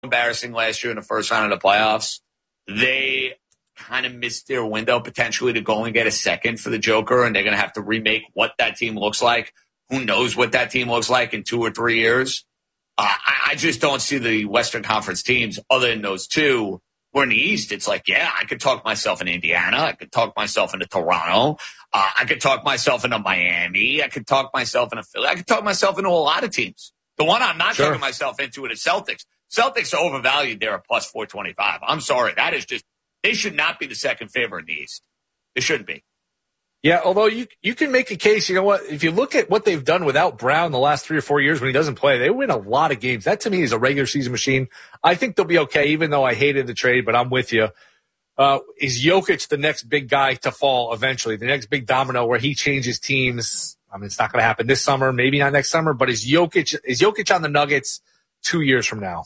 embarrassing last year in the first round of the playoffs. They kind of missed their window potentially to go and get a second for the Joker, and they're going to have to remake what that team looks like. Who knows what that team looks like in 2 or 3 years? I just don't see the Western Conference teams other than those two. Where in the East, it's like, yeah, I could talk myself into Indiana. I could talk myself into Toronto. I could talk myself into Miami. I could talk myself into Philly. I could talk myself into a lot of teams. The one I'm not talking myself into is Celtics. Celtics are overvalued there at plus 425. I'm sorry. That is just, they should not be the second favorite in the East. They shouldn't be. Yeah, although you can make a case, you know what, if you look at what they've done without Brown the last 3 or 4 years when he doesn't play, they win a lot of games. That to me is a regular season machine. I think they'll be okay, even though I hated the trade, but I'm with you. Is Jokic the next big guy to fall eventually, the next big domino where he changes teams? I mean, it's not going to happen this summer, maybe not next summer, but is Jokic on the Nuggets 2 years from now?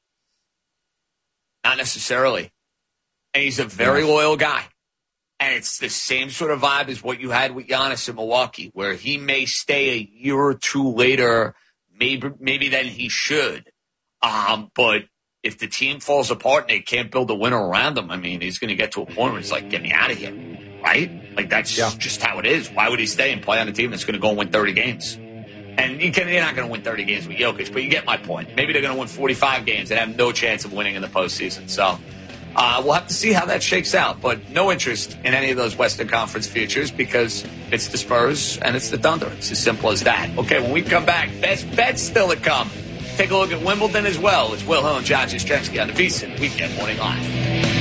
Not necessarily. And he's a very loyal guy. And it's the same sort of vibe as what you had with Giannis in Milwaukee, where he may stay a year or two later, maybe than he should. But if the team falls apart and they can't build a winner around him, I mean, he's going to get to a point where it's like, get me out of here, right? Like, that's just how it is. Why would he stay and play on a team that's going to go and win 30 games? And you're not going to win 30 games with Jokic, but you get my point. Maybe they're going to win 45 games and have no chance of winning in the postseason. So we'll have to see how that shakes out. But no interest in any of those Western Conference futures because it's the Spurs and it's the Thunder. It's as simple as that. Okay, when we come back, best bets still to come. Take a look at Wimbledon as well. It's Will Hill and John Jastremski on the VSiN Weekend Morning Live.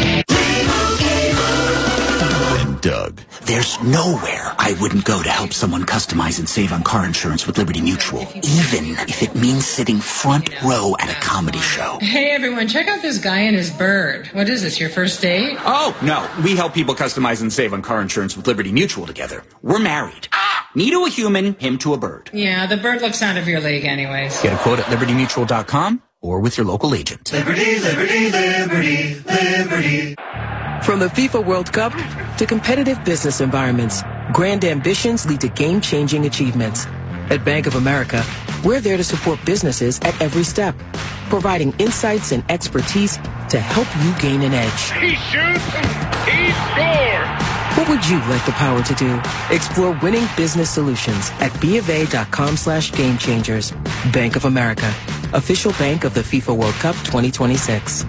Doug. There's nowhere I wouldn't go to help someone customize and save on car insurance with Liberty Mutual, even if it means sitting front row at a comedy show. Hey, everyone, check out this guy and his bird. What is this, your first date? Oh, no. We help people customize and save on car insurance with Liberty Mutual together. We're married. Me to a human, him to a bird. Yeah, the bird looks out of your league anyways. Get a quote at libertymutual.com or with your local agent. Liberty, liberty, liberty, liberty. From the FIFA World Cup to competitive business environments, grand ambitions lead to game-changing achievements. At Bank of America, we're there to support businesses at every step, providing insights and expertise to help you gain an edge. He shoots, he scores! What would you like the power to do? Explore winning business solutions at BofA.com/gamechangers. Bank of America, official bank of the FIFA World Cup 2026.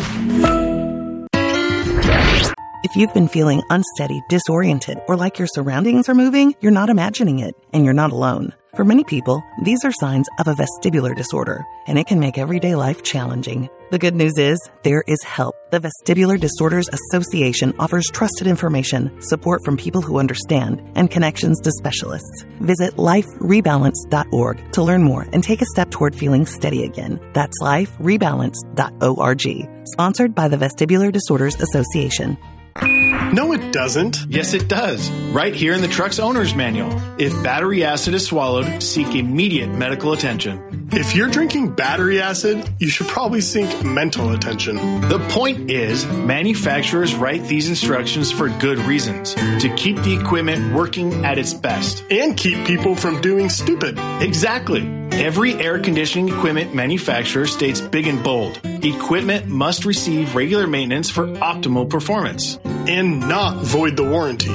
If you've been feeling unsteady, disoriented, or like your surroundings are moving, you're not imagining it, and you're not alone. For many people, these are signs of a vestibular disorder, and it can make everyday life challenging. The good news is, there is help. The Vestibular Disorders Association offers trusted information, support from people who understand, and connections to specialists. Visit liferebalance.org to learn more and take a step toward feeling steady again. That's liferebalance.org. Sponsored by the Vestibular Disorders Association. No, it doesn't. Yes, it does. Right here in the truck's owner's manual. If battery acid is swallowed, seek immediate medical attention. If you're drinking battery acid, you should probably seek mental attention. The point is, manufacturers write these instructions for good reasons. To keep the equipment working at its best. And keep people from doing stupid. Exactly. Every air conditioning equipment manufacturer states big and bold. Equipment must receive regular maintenance for optimal performance. And not void the warranty.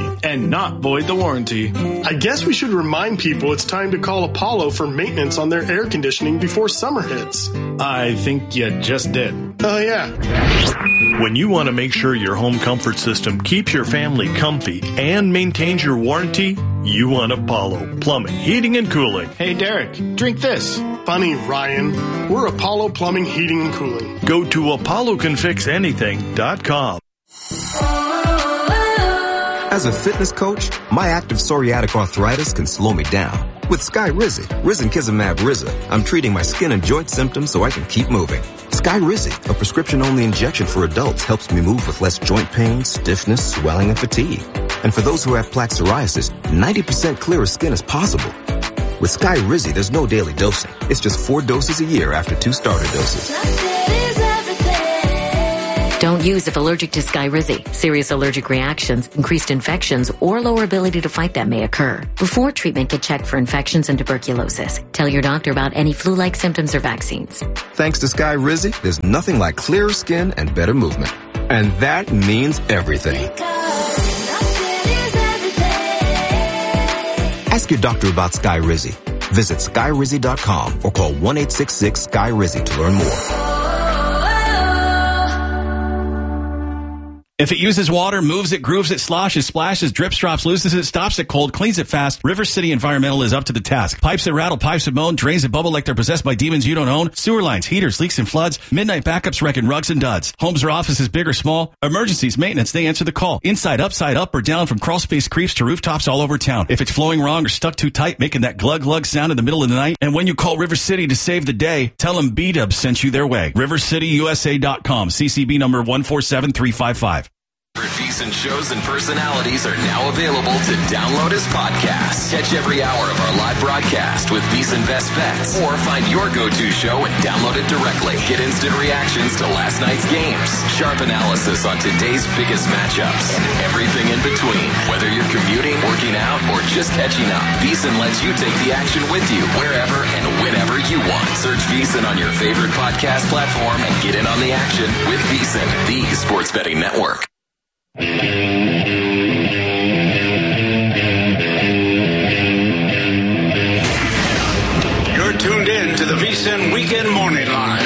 I guess we should remind people it's time to call Apollo for maintenance on their air conditioning before summer hits. I think you just did. Oh, yeah. When you want to make sure your home comfort system keeps your family comfy and maintains your warranty, you want Apollo Plumbing, Heating, and Cooling. Hey, Derek, drink this. Funny, Ryan. We're Apollo Plumbing, Heating, and Cooling. Go to ApolloCanFixAnything.com. As a fitness coach, my active psoriatic arthritis can slow me down. With Skyrizi, Risankizumab Riza, I'm treating my skin and joint symptoms so I can keep moving. Skyrizi, a prescription-only injection for adults, helps me move with less joint pain, stiffness, swelling, and fatigue. And for those who have plaque psoriasis, 90% clearer skin is possible. With Skyrizi, there's no daily dosing. It's just 4 doses a year after 2 starter doses. Don't Don't use if allergic to Skyrizi. Serious allergic reactions, increased infections, or lower ability to fight them may occur. Before treatment, get checked for infections and tuberculosis. Tell your doctor about any flu-like symptoms or vaccines. Thanks to Skyrizi, there's nothing like clearer skin and better movement. And that means everything. Ask your doctor about Skyrizi. Visit Skyrizi.com or call 1-866-SKY-RIZZI to learn more. If it uses water, moves it, grooves it, sloshes, splashes, drips, drops, loses it, stops it cold, cleans it fast, River City Environmental is up to the task. Pipes that rattle, pipes that moan, drains that bubble like they're possessed by demons you don't own, sewer lines, heaters, leaks and floods, midnight backups wrecking rugs and duds. Homes or offices, big or small, emergencies, maintenance, they answer the call. Inside, upside, up or down, from crawl space creeps to rooftops all over town. If it's flowing wrong or stuck too tight, making that glug glug sound in the middle of the night, and when you call River City to save the day, tell them B-Dubs sent you their way. RiverCityUSA.com, CCB number 147355. VSiN shows and personalities are now available to download as podcasts. Catch every hour of our live broadcast with VSiN Best Bets, or find your go-to show and download it directly. Get instant reactions to last night's games, sharp analysis on today's biggest matchups, and everything in between. Whether you're commuting, working out, or just catching up, VSiN lets you take the action with you wherever and whenever you want. Search VSiN on your favorite podcast platform and get in on the action with VSiN, the sports betting network. You're tuned in to the VSiN Weekend Morning Line.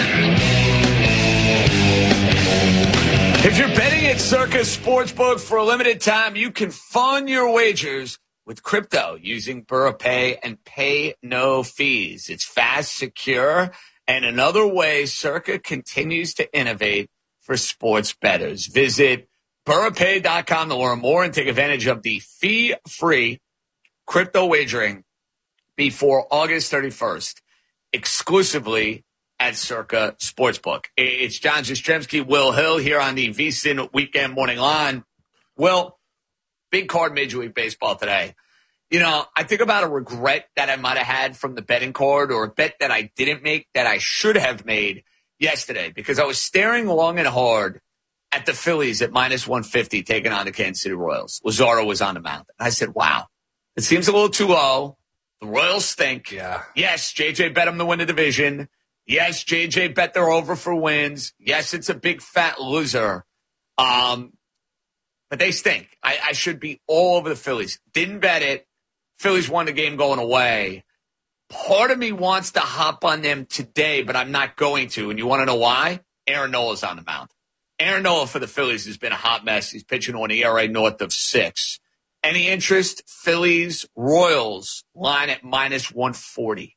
If you're betting at Circa Sportsbook for a limited time, you can fund your wagers with crypto using BurraPay and pay no fees. It's fast, secure, and another way Circa continues to innovate for sports bettors. Visit BurraPay.com to learn more and take advantage of the fee-free crypto wagering before August 31st, exclusively at Circa Sportsbook. It's John Jastrzemski, Will Hill here on the VSiN Weekend Morning Line. Will, big card Major League Baseball today. You know, I think about a regret that I might have had from the betting card, or a bet that I didn't make that I should have made yesterday, because I was staring long and hard at the Phillies at minus 150 taking on the Kansas City Royals. Lazaro was on the mound. And I said, wow, it seems a little too low. The Royals stink. Yeah. Yes, JJ bet them to win the division. Yes, JJ bet they're over for wins. Yes, it's a big fat loser. But they stink. I should be all over the Phillies. Didn't bet it. Phillies won the game going away. Part of me wants to hop on them today, but I'm not going to. And you want to know why? Aaron Nola's on the mound. Aaron Nola for the Phillies has been a hot mess. He's pitching on an ERA north of 6. Any interest? Phillies, Royals, line at minus 140.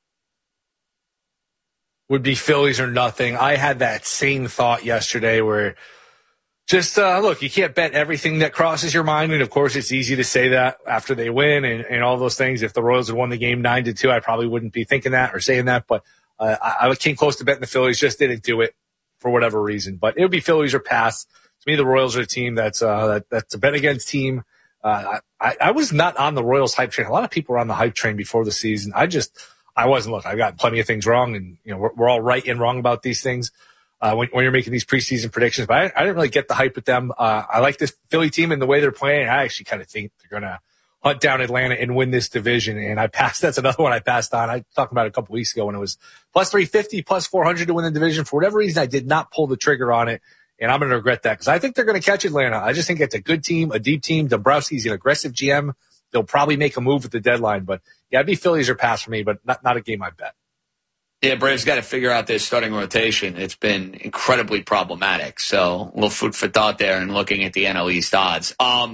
Would be Phillies or nothing. I had that same thought yesterday where just, look, you can't bet everything that crosses your mind. And, of course, it's easy to say that after they win and all those things. If the Royals had won the game 9-2, I probably wouldn't be thinking that or saying that. But I came close to betting the Phillies, just didn't do it for whatever reason. But it would be Phillies or pass. To me, the Royals are a team that's a bet against team. I was not on the Royals hype train. A lot of people were on the hype train before the season. I wasn't. Look, I got plenty of things wrong, and you know we're all right and wrong about these things when you're making these preseason predictions. But I didn't really get the hype with them. I like this Philly team and the way they're playing. I actually kind of think they're going to hunt down Atlanta and win this division. And I passed. That's another one I passed on. I talked about it a couple weeks ago when it was plus 350, plus 400 to win the division. For whatever reason, I did not pull the trigger on it. And I'm going to regret that because I think they're going to catch Atlanta. I just think it's a good team, a deep team. Dombrowski's an aggressive GM. They'll probably make a move at the deadline. But, yeah, it'd be Phillies or pass for me, but not a game I bet. Yeah, Braves got to figure out their starting rotation. It's been incredibly problematic. So a little food for thought there and looking at the NL East odds.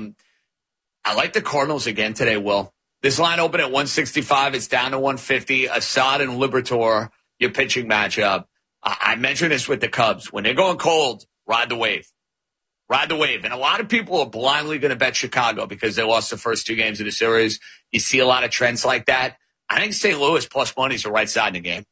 I like the Cardinals again today, Will. This line opened at 165. It's down to 150. Assad and Liberatore, your pitching matchup. I mentioned this with the Cubs. When they're going cold, ride the wave. Ride the wave. And a lot of people are blindly going to bet Chicago because they lost the first 2 games of the series. You see a lot of trends like that. I think St. Louis plus money is the right side in the game.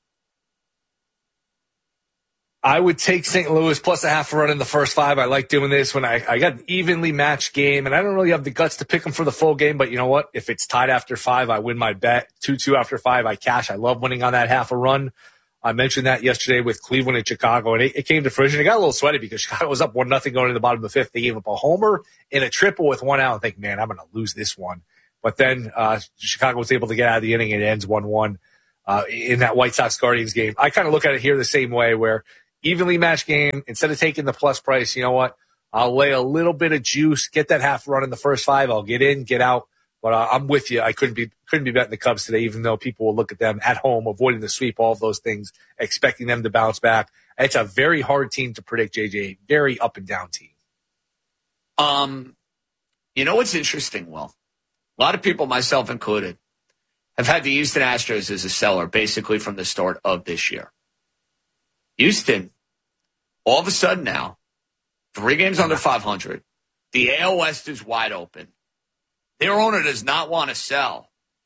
I would take St. Louis plus a half a run in the first 5. I like doing this when I got an evenly matched game, and I don't really have the guts to pick them for the full game, but you know what? If it's tied after 5, I win my bet. 2-2 after 5, I cash. I love winning on that half a run. I mentioned that yesterday with Cleveland and Chicago, and it came to fruition. It got a little sweaty because Chicago was up 1-0 going into the bottom of the fifth. They gave up a homer and a triple with 1 out. I think, man, I'm going to lose this one. But then Chicago was able to get out of the inning, and it ends 1-1 in that White Sox-Guardians game. I kind of look at it here the same way, where evenly matched game, instead of taking the plus price, you know what? I'll lay a little bit of juice, get that half run in the first 5. I'll get in, get out. But I'm with you. I couldn't be betting the Cubs today, even though people will look at them at home, avoiding the sweep, all of those things, expecting them to bounce back. It's a very hard team to predict, JJ. Very up and down team. You know what's interesting, Will? A lot of people, myself included, have had the Houston Astros as a seller basically from the start of this year. Houston, all of a sudden now, 3 games under 500. The AL West is wide open. Their owner does not want to sell.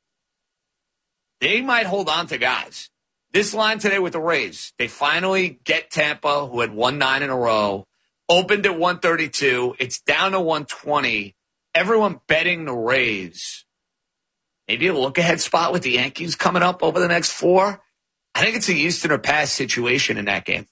They might hold on to guys. This line today with the Rays, they finally get Tampa, who had won 9 in a row, opened at 132. It's down to 120. Everyone betting the Rays. Maybe a look-ahead spot with the Yankees coming up over the next 4. I think it's a Houston or pass situation in that game.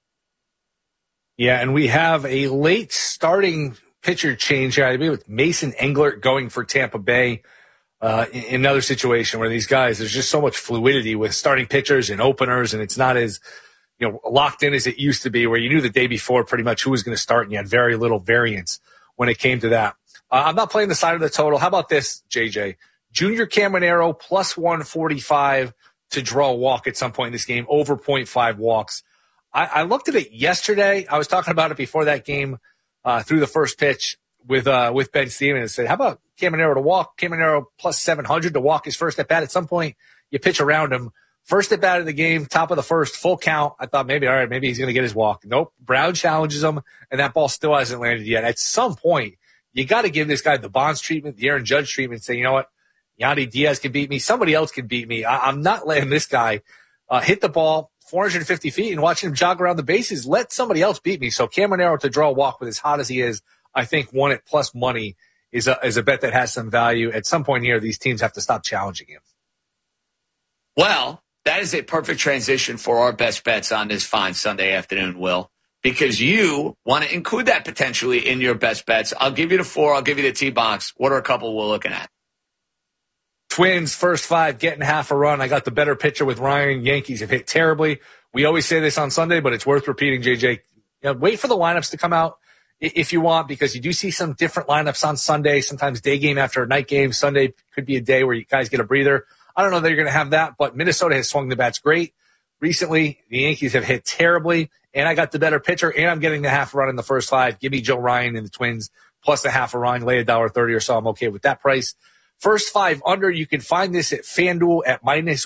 Yeah, and we have a late starting pitcher change here, I believe, with Mason Englert going for Tampa Bay in another situation where these guys, there's just so much fluidity with starting pitchers and openers, and it's not as locked in as it used to be, where you knew the day before pretty much who was going to start, and you had very little variance when it came to that. I'm not playing the side of the total. How about this, JJ? Junior Caminero plus 145 to draw a walk at some point in this game, over 0.5 walks. I looked at it yesterday. I was talking about it before that game. Through the first pitch with Ben Stevens, and said, how about Caminero to walk? Caminero plus 700 to walk his first at bat. At some point, you pitch around him. First at bat of the game, top of the first, full count. I thought maybe he's going to get his walk. Nope. Brown challenges him, and that ball still hasn't landed yet. At some point, you got to give this guy the Bonds treatment, the Aaron Judge treatment, say, you know what? Yandy Diaz can beat me. Somebody else can beat me. I'm not letting this guy hit the ball 450 feet and watching him jog around the bases. Let somebody else beat me. So Caminero to draw a walk with as hot as he is, I think won it plus money is a bet that has some value. At some point here, these teams have to stop challenging him. Well, that is a perfect transition for our best bets on this fine Sunday afternoon, Will, because you want to include that potentially in your best bets. I'll give you the 4. I'll give you the T-box. What are a couple we're looking at? Twins, first 5, getting half a run. I got the better pitcher with Ryan. Yankees have hit terribly. We always say this on Sunday, but it's worth repeating, JJ. Wait for the lineups to come out if you want, because you do see some different lineups on Sunday, sometimes day game after a night game. Sunday could be a day where you guys get a breather. I don't know that you're going to have that, but Minnesota has swung the bats great. Recently, the Yankees have hit terribly, and I got the better pitcher, and I'm getting the half a run in the first 5. Give me Joe Ryan and the Twins, plus the half a run, lay $1.30 or so. I'm okay with that price. First 5 under, you can find this at FanDuel at minus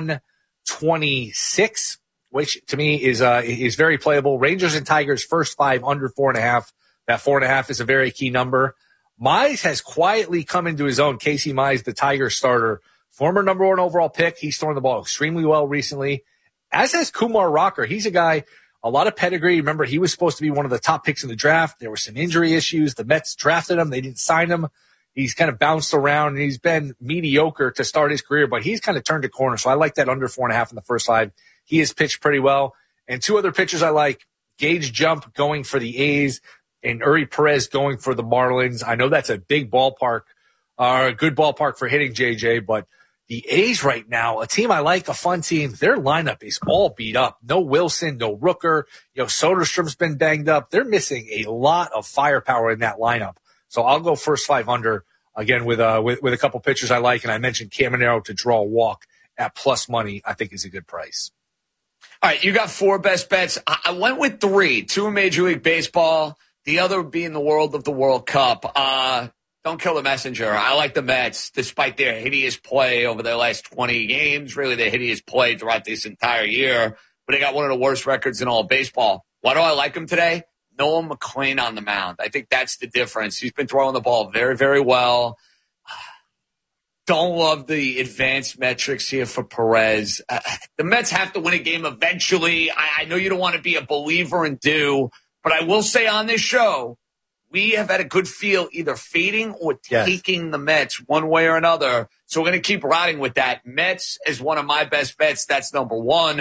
126, which to me is very playable. Rangers and Tigers, first 5 under 4.5. That 4.5 is a very key number. Mize has quietly come into his own. Casey Mize, the Tigers starter, former number 1 overall pick. He's throwing the ball extremely well recently, as has Kumar Rocker. He's a guy, a lot of pedigree. Remember, he was supposed to be one of the top picks in the draft. There were some injury issues. The Mets drafted him. They didn't sign him. He's kind of bounced around, and he's been mediocre to start his career, but he's kind of turned a corner. So I like that under 4.5 in the first 5. He has pitched pretty well. And 2 other pitchers I like, Gage Jump going for the A's and Uri Perez going for the Marlins. I know that's a big ballpark, a good ballpark for hitting, JJ, but the A's right now, a team I like, a fun team, their lineup is all beat up. No Wilson, no Rooker. Soderstrom's been banged up. They're missing a lot of firepower in that lineup. So I'll go first 5 under, again, with a couple pitchers I like. And I mentioned Caminero to draw a walk at plus money, I think is a good price. All right, you got 4 best bets. I went with 3, 2 in Major League Baseball, the other being the world of the World Cup. Don't kill the messenger. I like the Mets, despite their hideous play over their last 20 games, really their hideous play throughout this entire year. But they got one of the worst records in all of baseball. Why do I like them today? Noah McClain on the mound. I think that's the difference. He's been throwing the ball very, very well. Don't love the advanced metrics here for Perez. The Mets have to win a game eventually. I know you don't want to be a believer and do, but I will say on this show, we have had a good feel either fading or taking the Mets one way or another. So we're going to keep riding with that. Mets is one of my best bets. That's number 1.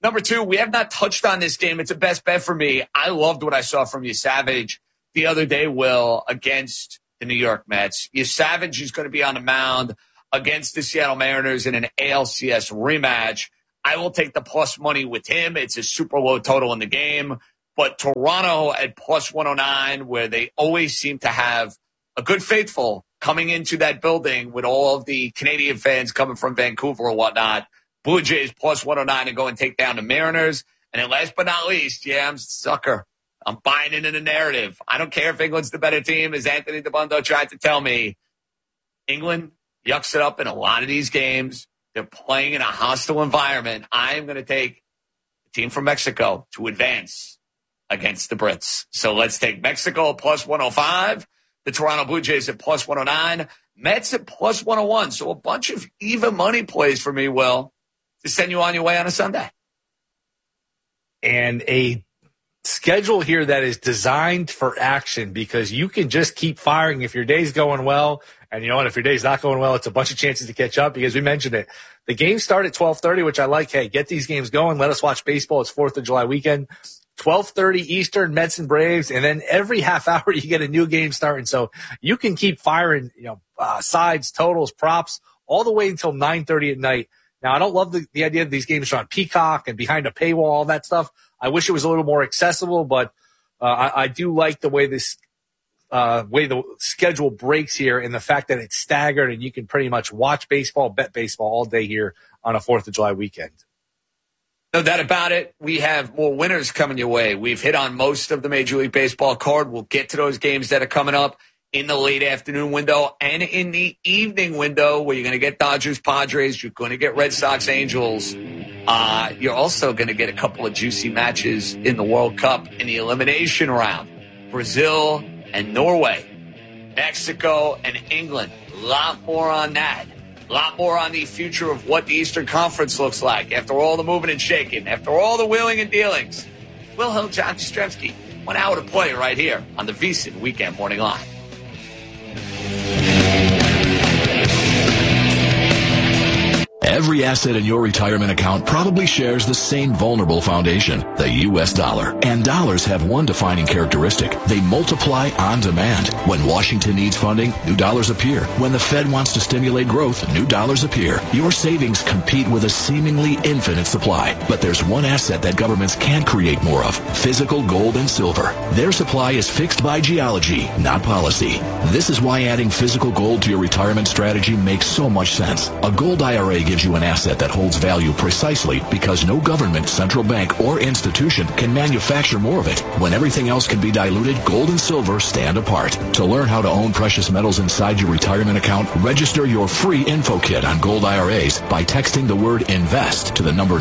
Number 2, we have not touched on this game. It's a best bet for me. I loved what I saw from Savage the other day, Will, against the New York Mets. Savage is going to be on the mound against the Seattle Mariners in an ALCS rematch. I will take the plus money with him. It's a super low total in the game. But Toronto at plus 109, where they always seem to have a good faithful coming into that building with all of the Canadian fans coming from Vancouver or whatnot. Blue Jays plus 109 to go and take down the Mariners. And then last but not least, I'm a sucker. I'm buying into the narrative. I don't care if England's the better team, as Anthony DeBundo tried to tell me. England yucks it up in a lot of these games. They're playing in a hostile environment. I am going to take the team from Mexico to advance against the Brits. So let's take Mexico plus 105, the Toronto Blue Jays at plus 109, Mets at plus 101. So a bunch of even money plays for me, Will, to send you on your way on a Sunday. And a schedule here that is designed for action, because you can just keep firing if your day's going well. And you know what? If your day's not going well, it's a bunch of chances to catch up, because we mentioned it. The games start at 12:30, which I like. Hey, get these games going. Let us watch baseball. It's 4th of July weekend. 12:30 Eastern, Mets and Braves. And then every half hour you get a new game starting. So you can keep firing, sides, totals, props, all the way until 9:30 at night. Now, I don't love the idea of these games are on Peacock and behind a paywall, all that stuff. I wish it was a little more accessible, but I do like the way the schedule breaks here, and the fact that it's staggered and you can pretty much watch baseball, bet baseball all day here on a 4th of July weekend. No doubt about it. We have more winners coming your way. We've hit on most of the Major League Baseball card. We'll get to those games that are coming up in the late afternoon window and in the evening window, where you're going to get Dodgers, Padres. You're going to get Red Sox, Angels. You're also going to get a couple of juicy matches in the World Cup in the elimination round. Brazil and Norway, Mexico and England. A lot more on that. A lot more on the future of what the Eastern Conference looks like after all the moving and shaking, after all the wheeling and dealings. Will Hill, John Jastrzemski, 1 hour to play right here on the VSiN Weekend Morning Live. Every asset in your retirement account probably shares the same vulnerable foundation, the U.S. dollar. And dollars have one defining characteristic. They multiply on demand. When Washington needs funding, new dollars appear. When the Fed wants to stimulate growth, new dollars appear. Your savings compete with a seemingly infinite supply. But there's one asset that governments can't create more of: physical gold and silver. Their supply is fixed by geology, not policy. This is why adding physical gold to your retirement strategy makes so much sense. A gold IRA gives you an asset that holds value precisely because no government, central bank, or institution can manufacture more of it. When everything else can be diluted, gold and silver stand apart. To learn how to own precious metals inside your retirement account, register your free info kit on gold IRAs by texting the word INVEST to the number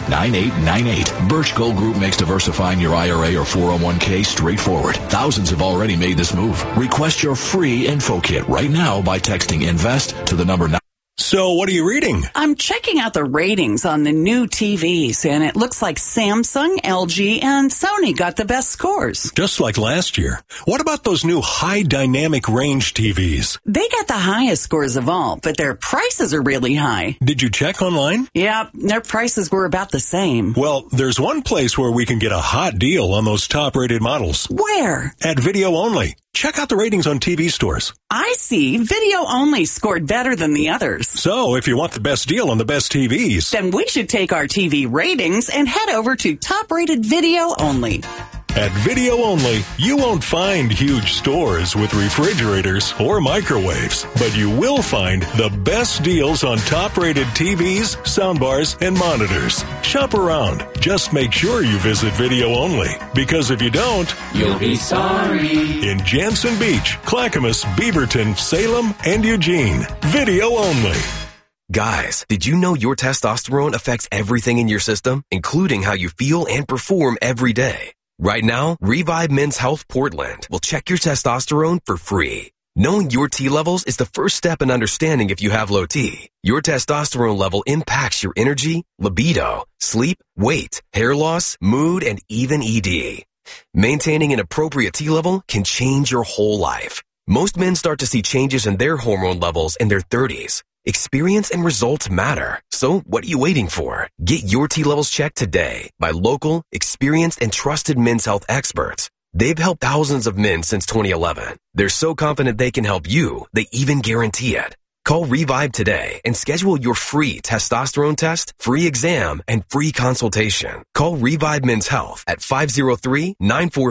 989898. Birch Gold Group makes diversifying your IRA or 401k straightforward. Thousands have already made this move. Request your free info kit right now by texting INVEST to the number 9. So what are you reading? I'm checking out the ratings on the new TVs, and it looks like Samsung, LG, and Sony got the best scores. Just like last year. What about those new high dynamic range TVs? They got the highest scores of all, but their prices are really high. Did you check online? Yeah, their prices were about the same. Well, there's one place where we can get a hot deal on those top-rated models. Where? At Video Only. Check out the ratings on TV stores. I see. Video Only scored better than the others. So, if you want the best deal on the best TVs, then we should take our TV ratings and head over to top-rated Video Only. At Video Only, you won't find huge stores with refrigerators or microwaves, but you will find the best deals on top-rated TVs, soundbars, and monitors. Shop around. Just make sure you visit Video Only, because if you don't, you'll be sorry. In Jansen Beach, Clackamas, Beaverton, Salem, and Eugene. Video Only. Guys, did you know your testosterone affects everything in your system, including how you feel and perform every day? Right now, Revive Men's Health Portland will check your testosterone for free. Knowing your T levels is the first step in understanding if you have low T. Your testosterone level impacts your energy, libido, sleep, weight, hair loss, mood, and even ED. Maintaining an appropriate T level can change your whole life. Most men start to see changes in their hormone levels in their 30s. Experience and results matter. So what are you waiting for? Get your T-levels checked today by local, experienced, and trusted men's health experts. They've helped thousands of men since 2011. They're so confident they can help you, they even guarantee it. Call Revive today and schedule your free testosterone test, free exam, and free consultation. Call Revive Men's Health at 503-944